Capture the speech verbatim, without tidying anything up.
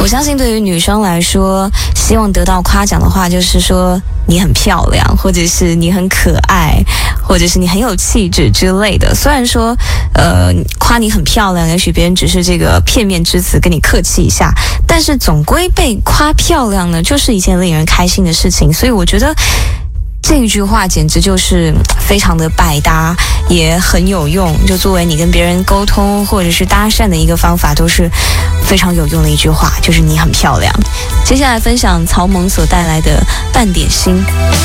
我相信对于女生来说，希望得到夸奖的话，就是说你很漂亮，或者是你很可爱，或者是你很有气质之类的。虽然说，呃，夸你很漂亮，也许别人只是这个片面之词，跟你客气一下，但是总归被夸漂亮呢，就是一件令人开心的事情。所以我觉得这一句话简直就是非常的百搭，也很有用，就作为你跟别人沟通或者是搭讪的一个方法，都是非常有用的一句话，就是你很漂亮。接下来分享曹萌所带来的半点心。